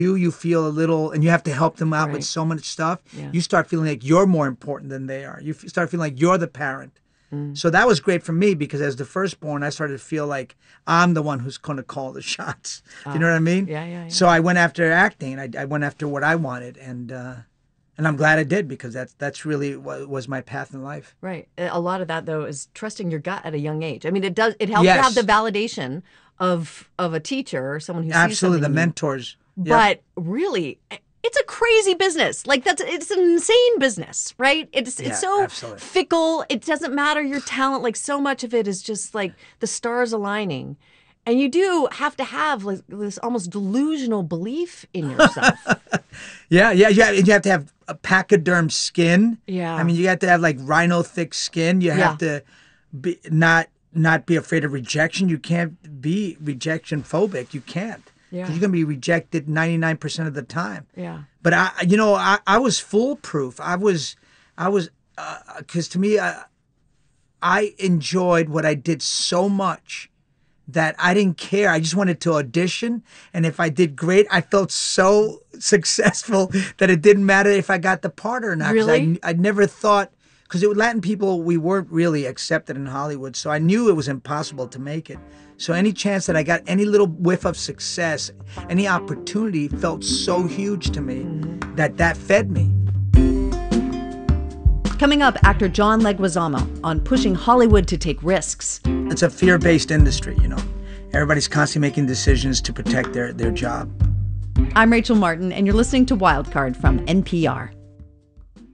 you feel a little, and you have to help them out with Right. so much stuff. Yeah. You start feeling like you're more important than they are. You start feeling like you're the parent. Mm. So that was great for me because as the firstborn, I started to feel like I'm the one who's going to call the shots. Do you know what I mean? Yeah. So I went after acting. I went after what I wanted, and I'm glad I did because that's really what was my path in life. Right. A lot of that, though, is trusting your gut at a young age. I mean, it helps to Yes. have the validation of a teacher or someone who sees Absolutely, something the in you. mentors. Yep. But really, it's a crazy business. Like it's an insane business, right? It's so absolutely. fickle. It doesn't matter your talent. Like so much of it is just like the stars aligning. And you do have to have like this almost delusional belief in yourself. Yeah. And you have to have a pachyderm skin. Yeah. I mean, you have to have like rhino thick skin. You have to be not be afraid of rejection. You can't be rejection phobic. You can't. Yeah. Because you're going to be rejected 99% of the time. Yeah. But I was foolproof. I was, because to me, I enjoyed what I did so much that I didn't care. I just wanted to audition. And if I did great, I felt so successful that it didn't matter if I got the part or not. 'Cause Really? I never thought, because Latin people, we weren't really accepted in Hollywood. So I knew it was impossible to make it. So any chance that I got any little whiff of success, any opportunity felt so huge to me that fed me. Coming up, actor John Leguizamo on pushing Hollywood to take risks. It's a fear-based industry, you know. Everybody's constantly making decisions to protect their job. I'm Rachel Martin, and you're listening to Wildcard from NPR.